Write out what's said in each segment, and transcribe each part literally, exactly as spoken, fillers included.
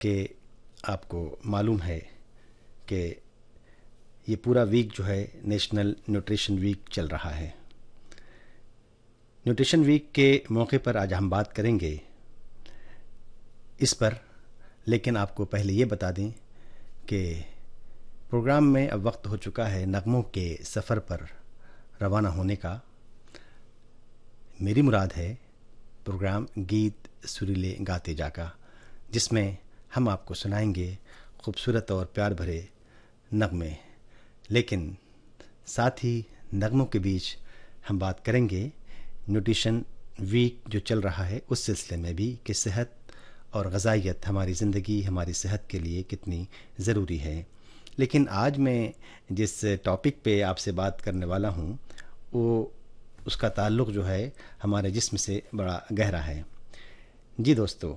کہ آپ کو معلوم ہے کہ یہ پورا ویک جو ہے نیشنل نیوٹریشن ویک چل رہا ہے. نیوٹریشن ویک کے موقع پر آج ہم بات کریں گے اس پر، لیکن آپ کو پہلے یہ بتا دیں کہ پروگرام میں اب وقت ہو چکا ہے نغموں کے سفر پر روانہ ہونے کا. میری مراد ہے پروگرام گیت سریلے گاتے جا کا، جس میں ہم آپ کو سنائیں گے خوبصورت اور پیار بھرے نغمے، لیکن ساتھ ہی نغموں کے بیچ ہم بات کریں گے نیوٹریشن ویک جو چل رہا ہے اس سلسلے میں بھی کہ صحت اور غذائیت ہماری زندگی، ہماری صحت کے لیے کتنی ضروری ہے. لیکن آج میں جس ٹاپک پہ آپ سے بات کرنے والا ہوں وہ اس کا تعلق جو ہے ہمارے جسم سے بڑا گہرا ہے. جی دوستو،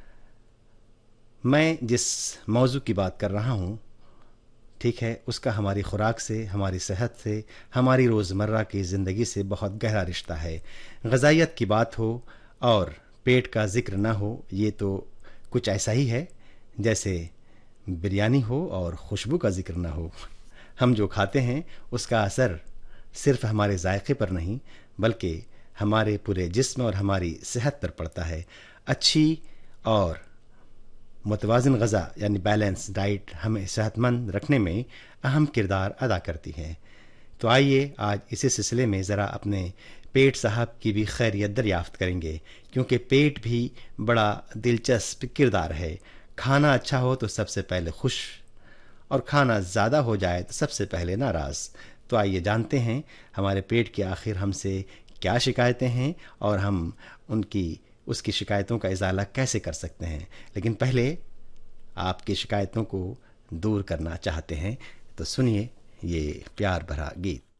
میں جس موضوع کی بات کر رہا ہوں ٹھیک ہے، اس کا ہماری خوراک سے، ہماری صحت سے، ہماری روزمرہ کی زندگی سے بہت گہرا رشتہ ہے. غذائیت کی بات ہو اور پیٹ کا ذکر نہ ہو، یہ تو کچھ ایسا ہی ہے جیسے بریانی ہو اور خوشبو کا ذکر نہ ہو. ہم جو کھاتے ہیں اس کا اثر صرف ہمارے ذائقے پر نہیں بلکہ ہمارے پورے جسم اور ہماری صحت پر پڑتا ہے. اچھی اور متوازن غذا یعنی بیلنس ڈائٹ ہمیں صحت مند رکھنے میں اہم کردار ادا کرتی ہے. تو آئیے آج اسی سلسلے میں ذرا اپنے پیٹ صاحب کی بھی خیریت دریافت کریں گے، کیونکہ پیٹ بھی بڑا دلچسپ کردار ہے. کھانا اچھا ہو تو سب سے پہلے خوش، اور کھانا زیادہ ہو جائے تو سب سے پہلے ناراض. تو آئیے جانتے ہیں ہمارے پیٹ کے آخر ہم سے کیا شکایتیں ہیں اور ہم ان کی اس کی شکایتوں کا ازالہ کیسے کر سکتے ہیں. لیکن پہلے آپ کی شکایتوں کو دور کرنا چاہتے ہیں تو سنیے یہ پیار بھرا گیت.